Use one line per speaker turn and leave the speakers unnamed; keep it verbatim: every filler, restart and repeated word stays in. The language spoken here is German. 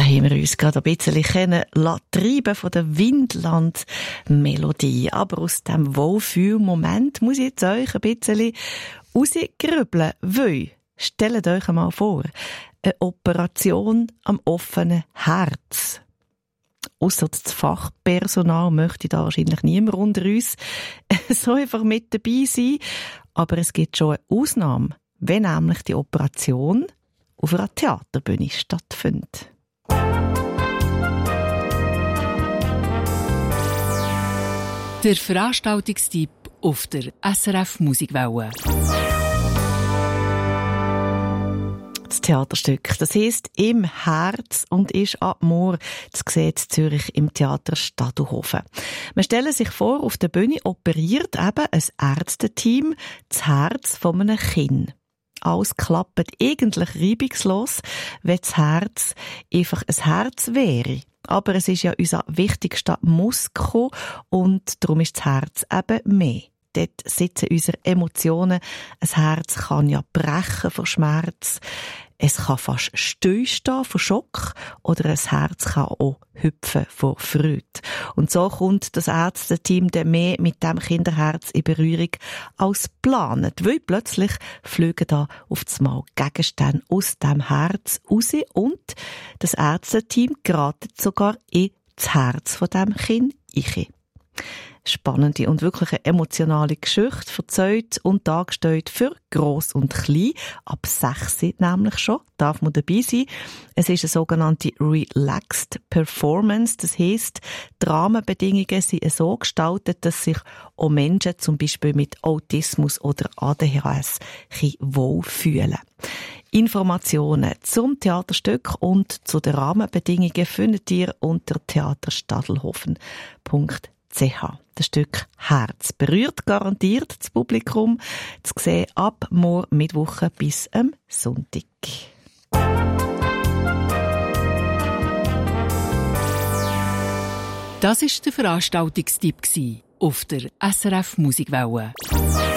haben wir uns gerade ein bisschen kennen treiben von der Windland-Melodie. Aber aus diesem Wohlfühlmoment muss ich jetzt euch ein bisschen rausgrübeln. Weil, stellt euch einmal vor, eine Operation am offenen Herz. Ausser das Fachpersonal möchte da wahrscheinlich niemand unter uns so einfach mit dabei sein. Aber es gibt schon eine Ausnahme, wenn nämlich die Operation auf einer Theaterbühne stattfindet.
Der Veranstaltungstipp auf der S R F Musikwelle.
Das Theaterstück, das heisst «Im Herz» und ist ab morgen zu sehen in Zürich im Theater Stadelhofen. Man stelle sich vor, auf der Bühne operiert eben ein Ärzteteam das Herz von einem Kind. Alles klappt eigentlich reibungslos, wenn das Herz einfach ein Herz wäre. Aber es ist ja unser wichtigster Muskel und darum ist das Herz eben mehr. Dort sitzen unsere Emotionen. Ein Herz kann ja brechen vor Schmerz. Es kann fast stillstehen vor Schock oder ein Herz kann auch hüpfen vor Freude. Und so kommt das Ärzteteam dann mehr mit dem Kinderherz in Berührung als geplant, weil plötzlich fliegen da auf das Mal Gegenstände aus dem Herz raus und das Ärzteteam geratet sogar in das Herz von dem Kind hinein. Spannende und wirklich eine emotionale Geschichte, erzählt und dargestellt für Gross und Klein. Ab sechs nämlich schon, darf man dabei sein. Es ist eine sogenannte Relaxed Performance. Das heisst, die Rahmenbedingungen sind so gestaltet, dass sich auch Menschen zum Beispiel mit Autismus oder A D H S wohlfühlen. Informationen zum Theaterstück und zu den Rahmenbedingungen findet ihr unter theaterstadelhofen punkt c h. Das Stück Herz berührt garantiert das Publikum. Zu sehen ab morgen Mittwoch bis am Sonntag.
Das war der Veranstaltungstipp auf der S R F Musikwelle.